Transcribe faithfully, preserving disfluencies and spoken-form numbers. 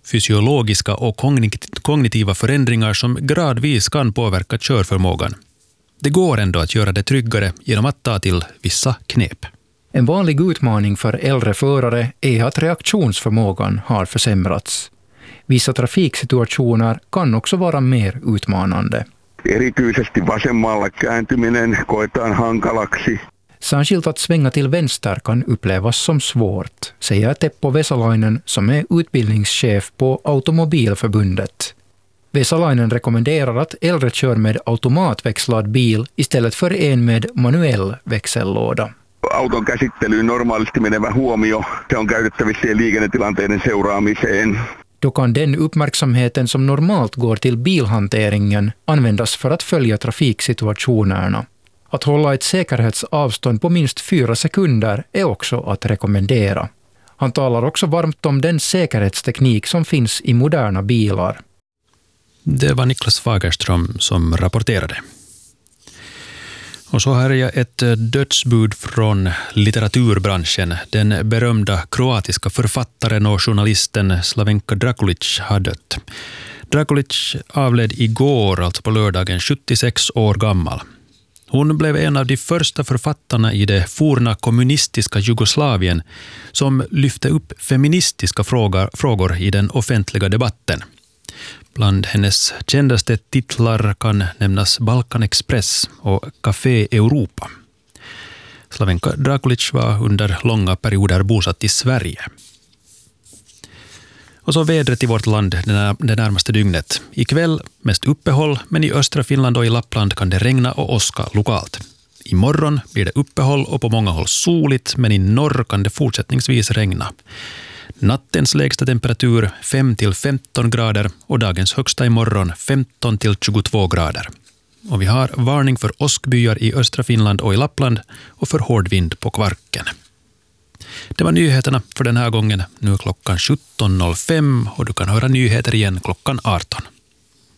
fysiologiska och kognitiva förändringar som gradvis kan påverka körförmågan. Det går ändå att göra det tryggare genom att ta till vissa knep. En vanlig utmaning för äldre förare är att reaktionsförmågan har försämrats. Vissa trafiksituationer kan också vara mer utmanande. Erityisesti vasemmalla kääntyminen koetaan hankalaksi. Särskilt att svänga till vänster kan upplevas som svårt, säger Teppo Vesalainen som är utbildningschef på Automobilförbundet. Vesalainen rekommenderar att äldre kör med automatväxlad bil istället för en med manuell växellåda. Auton käsittelyyn normaalisti menevä huomio, se on käytettävissä liikennetilanteiden seuraamiseen. Då kan den uppmärksamheten som normalt går till bilhanteringen användas för att följa trafiksituationerna. Att hålla ett säkerhetsavstånd på minst fyra sekunder är också att rekommendera. Han talar också varmt om den säkerhetsteknik som finns i moderna bilar. Det var Niklas Fagerström som rapporterade. Och så här är ett dödsbud från litteraturbranschen. Den berömda kroatiska författaren och journalisten Slavenka Drakulic har dött. Drakulic avled igår, alltså på lördagen, sjuttiosex år gammal. Hon blev en av de första författarna i det forna kommunistiska Jugoslavien som lyfte upp feministiska frågor, frågor i den offentliga debatten. Bland hennes kändaste titlar kan nämnas Balkan Express och Café Europa. Slavenka Drakulic var under långa perioder bosatt i Sverige. Och så vädret i vårt land det närmaste dygnet. Ikväll mest uppehåll, men i östra Finland och i Lappland kan det regna och åska lokalt. Imorgon blir det uppehåll och på många håll soligt, men i norr kan det fortsättningsvis regna. Nattens lägsta temperatur fem till femton grader och dagens högsta imorgon femton till tjugotvå grader. Och vi har varning för åskbyar i östra Finland och i Lappland och för hård vind på Kvarken. Det var nyheterna för den här gången. Nu är klockan sjutton noll fem och du kan höra nyheter igen klockan arton.